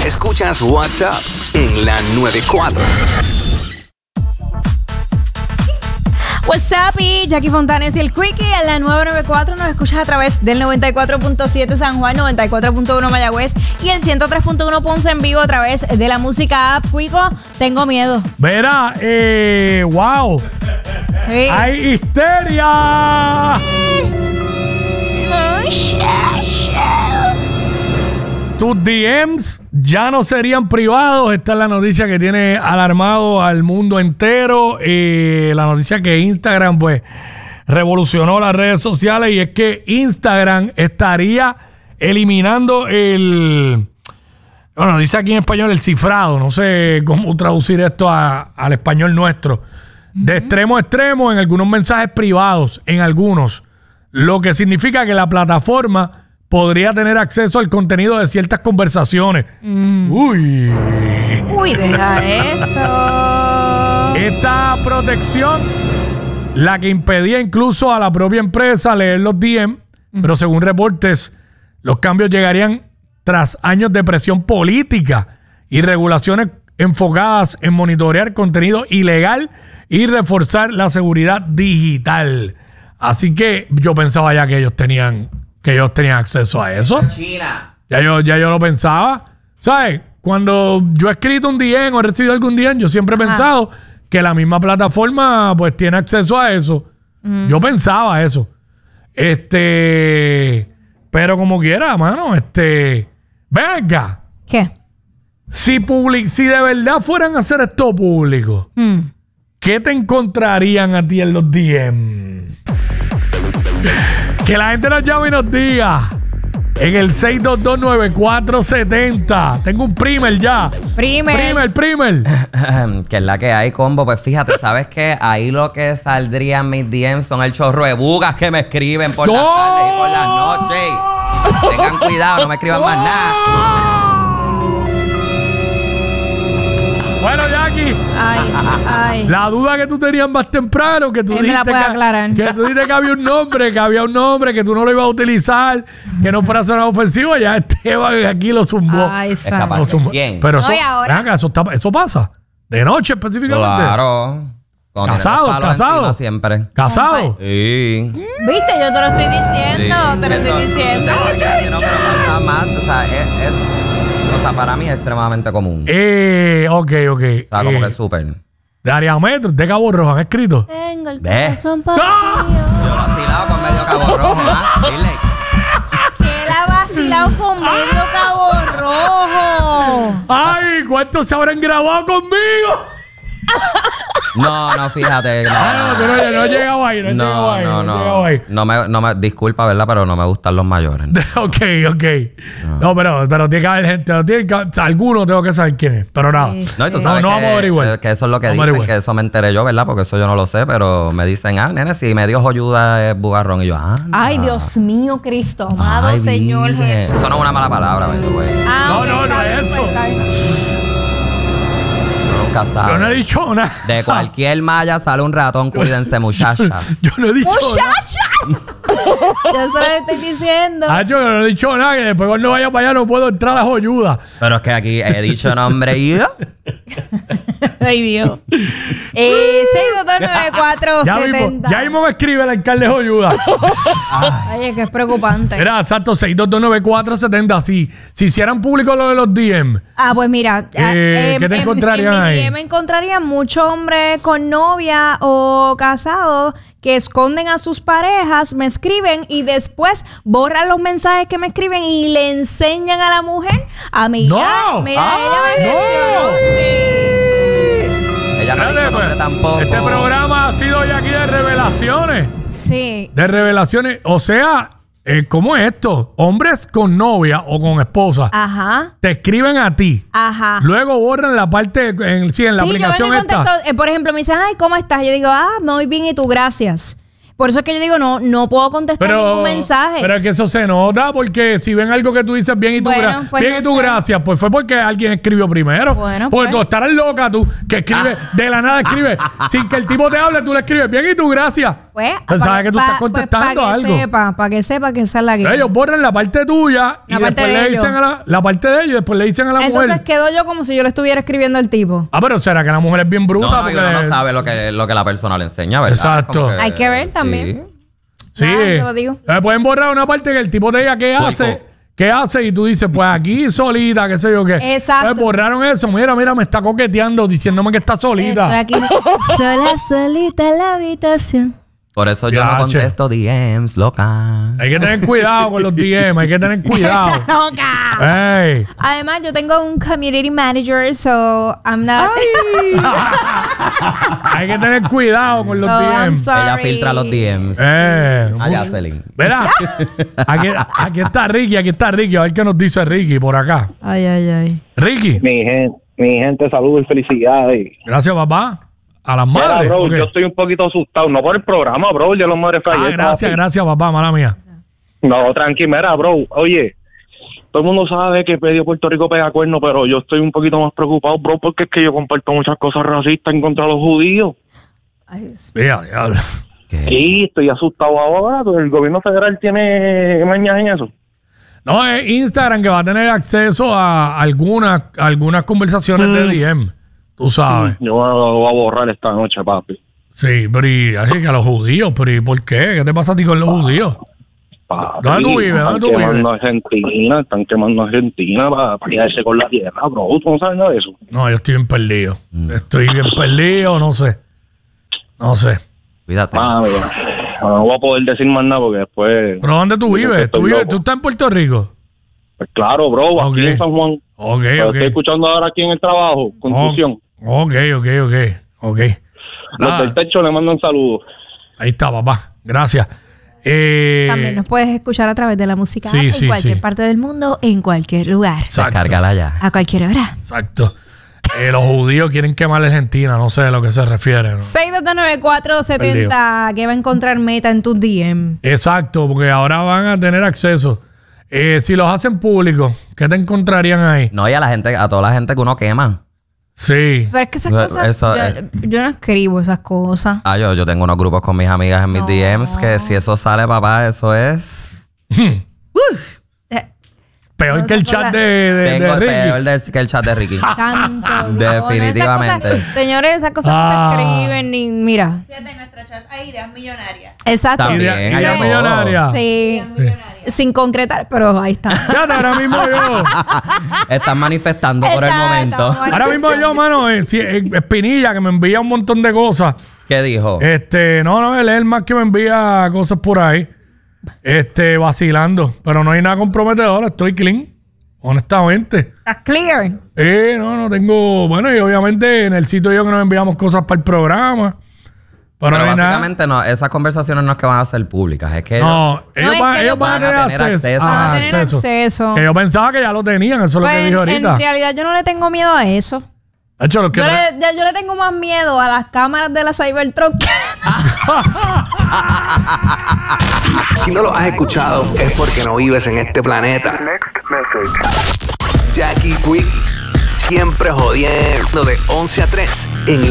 Escuchas WhatsApp en la 94. What's up, y Jackie Fontanes y el Quickie en la 994. Nos escuchas a través del 94.7 San Juan, 94.1 Mayagüez y el 103.1 Ponce en vivo a través de la música app. Quico, tengo miedo. Verá, wow. Sí. ¡Hay histeria! Tus DMs ya no serían privados. Esta es la noticia que tiene alarmado al mundo entero. La noticia que Instagram pues revolucionó las redes sociales, y es que Instagram estaría eliminando bueno, dice aquí en español el cifrado. No sé cómo traducir esto al español nuestro. De extremo a extremo en algunos mensajes privados, en algunos. Lo que significa que la plataforma podría tener acceso al contenido de ciertas conversaciones. Uy, deja eso. Esta protección, la que impedía incluso a la propia empresa leer los DM, pero según reportes, los cambios llegarían tras años de presión política y regulaciones enfocadas en monitorear contenido ilegal y reforzar la seguridad digital. Así que yo pensaba ya que ellos tenían acceso a eso. China. Ya yo lo pensaba. ¿Sabes? Cuando yo he escrito un DM o he recibido algún DM, yo siempre he pensado que la misma plataforma pues tiene acceso a eso. Yo pensaba eso. Pero como quiera, mano, venga. ¿Qué? Si de verdad fueran a hacer esto público, ¿qué te encontrarían a ti en los DM? Que la gente nos llame y nos diga en el 6229470. Tengo un primer ya. Primer. Que es la que hay, combo. Pues fíjate, ¿sabes qué? Ahí lo que saldría en mis DMs son el chorro de bugas que me escriben por las tardes y por las noches. Tengan cuidado, no me escriban más nada. Bueno, Jackie. Ay. La duda que tú tenías más temprano, que tú dijiste que había un nombre, que tú no lo ibas a utilizar, que no fuera sonar ofensivo, ya Esteban aquí lo zumbó. Ay, Es capaz de bien. Pero eso, ahora. venga, eso pasa. De noche específicamente. Claro. Casado. Siempre. ¿Casado? Sí. ¿Viste? Yo te lo estoy diciendo. O sea, para mí es extremadamente común. Ok. O sea, como que es súper. De Ariametro, de Cabo Rojo, han escrito. Tengo el ¿Ves? corazón partido. Yo lo he vacilado con medio Cabo Rojo, ¿ah? Dile. ¿Qué la ha vacilado con medio Cabo Rojo? ¡Ay! ¿Cuántos se habrán grabado conmigo? No, fíjate. No he llegado ahí. No me disculpa, ¿verdad? Pero no me gustan los mayores. Ok. No, pero tiene que haber gente. Alguno tengo que saber quién es. Pero nada. No, y tú sabes vamos a averiguar. que eso es lo que dicen, que eso me enteré yo, ¿verdad? Porque eso yo no lo sé, pero me dicen, nene, si me dio joyuda es bugarrón. Y yo, Ay, Dios mío, Cristo amado, ay, Señor Virgen. Jesús. Eso no es una mala palabra, güey. No es eso. Nunca sabe. Yo no he dicho nada. De cualquier malla sale un ratón, cuídense, muchachas. Yo no he dicho nada. ¡Muchachas! Yo se lo estoy diciendo. Yo no he dicho nada, que después cuando vaya para allá no puedo entrar a joyuda. Pero es que aquí he dicho nombre y yo. Ay, Dios. 6229470. Ya mismo me escribe el alcalde joyuda. Ay, es que es preocupante. Mira, exacto, 6229470. Si hicieran público lo de los DM. Pues mira. ¿Qué te encontrarían ahí? Me encontraría muchos hombres con novia o casados que esconden a sus parejas, me escriben y después borran los mensajes que me escriben y le enseñan a la mujer a mirar. ¡No! Mira, ella me mencionó. Sí. Ella no dijo nombre tampoco. Este programa ha sido ya aquí de revelaciones. Sí. De revelaciones. O sea, ¿cómo es esto? Hombres con novia o con esposa. Ajá. Te escriben a ti. Ajá. Luego borran la parte en la aplicación yo esta. contesto, por ejemplo, me dicen, ay, ¿cómo estás? Yo digo, me voy bien y tú, gracias. Por eso es que yo digo, no puedo contestar ningún mensaje. Pero es que eso se nota, porque si ven algo que tú dices bien y tú, gracias, pues fue porque alguien escribió primero. Bueno, porque tú estarás loca tú, que escribes, de la nada escribes, sin que el tipo te hable, tú le escribes bien y tú gracias. Pues, Sabe que tú estás contestando algo. Para que sepa que esa es la que... Ellos borran la parte tuya y La parte después de le dicen ellos. la parte de ellos y después le dicen a la Entonces mujer. quedo yo como si yo le estuviera escribiendo al tipo. Ah, pero será que la mujer es bien bruta. No, y porque uno no sabe lo que la persona le enseña, ¿verdad? Exacto. Como Hay que ver también. Sí. Sí. Nada, te lo digo. Pueden borrar una parte que el tipo te diga qué hace y tú dices, pues aquí solita, qué sé yo qué. Exacto. Pues borraron eso. Mira, me está coqueteando diciéndome que está solita. Estoy aquí solita en la habitación. Por eso yo no Yache. contesto DMs, loca. Hay que tener cuidado con los DM, hay que tener cuidado. ¡Loca! Ey. Además, yo tengo un community manager, so I'm not... Hay que tener cuidado con los So, I'm DM. sorry. Ella filtra los DMs. Ah, Jocelyn. Verá, aquí está Ricky, a ver qué nos dice Ricky por acá. Ay. Ricky, Mi gente, saludos y felicidades. gracias papá. A las Mira, madres. bro, ok. yo estoy un poquito asustado. No por el programa, bro. Yo los madres fue ayer, Gracias papá, mala mía. No, tranqui, mira, bro. Oye, todo el mundo sabe que medio Puerto Rico pega cuerno, pero yo estoy un poquito más preocupado, bro, porque es que yo comparto muchas cosas racistas en contra de los judíos. Mira, diablo. Y estoy asustado ahora. El gobierno federal tiene mañas en eso. No, es Instagram que va a tener acceso a algunas conversaciones de DM. Tú sabes. Yo lo voy a borrar esta noche, papi. Sí, pero así que a los judíos, pero ¿y por qué? ¿Qué te pasa a ti con los judíos? Papi, ¿Dónde tú vives? ¿Dónde tú vives? Están quemando Argentina para quedarse con la tierra, bro. ¿Tú no sabes nada de eso? No, yo estoy bien perdido. Estoy bien perdido, no sé. Cuídate. Mira, no voy a poder decir más nada porque después... ¿Pero dónde tú vives? Estoy loco. ¿Tú estás en Puerto Rico? Pues claro, bro, aquí Ok. en San Juan. Ok, Pero ok. estoy escuchando ahora aquí en el trabajo, Confusión. Ok. Los Nada, del techo le mandan saludos. ahí está, papá. Gracias. También nos puedes escuchar a través de la música Sí, en sí, cualquier sí. parte del mundo, en cualquier lugar, Exacto. Descárgala ya. a cualquier hora. Exacto. Los judíos quieren quemar a Argentina, no sé de lo que se refiere. ¿no? 6229470, que va a encontrar meta en tus DM. Exacto, porque ahora van a tener acceso. Si los hacen públicos, ¿qué te encontrarían ahí? No, y a toda la gente que uno quema. Sí. Pero es que esas Eso cosas, yo no escribo esas cosas. Yo tengo unos grupos con mis amigas en mis DMs que si eso sale, papá, eso es... Peor No, que el esas chat cosas- de Tengo Ricky. peor que el chat de Ricky. Santo Dios. Definitivamente. Esas cosas- señores, esas cosas no se escriben ni... Mira. Fíjate, en nuestro chat hay ideas millonarias. Exacto. También. Idea hay de todo. millonaria. Sí. Sin concretar, pero ahí está. Fíjate, ahora mismo yo. Están manifestando por el momento. Ahora mismo yo, mano, Espinilla, que me envía un montón de cosas. ¿Qué dijo? No, él es el más que me envía cosas por ahí. Vacilando. Pero no hay nada comprometedor, estoy clean. Honestamente. Estás clear. No tengo. Bueno, y obviamente en el sitio yo que nos enviamos cosas para el programa. Pero no hay nada. básicamente no, esas conversaciones no es que van a ser públicas, es que No, es que ellos van a tener acceso. Van a tener acceso. Que yo pensaba que ya lo tenían, eso es lo que Pues, dije ahorita. en realidad yo no le tengo miedo a eso. De hecho, los que Yo le tengo más miedo a las cámaras de la Cybertruck. Si no lo has escuchado, es porque no vives en este planeta. Jackie Quickie, siempre jodiendo de 11 a 3 en la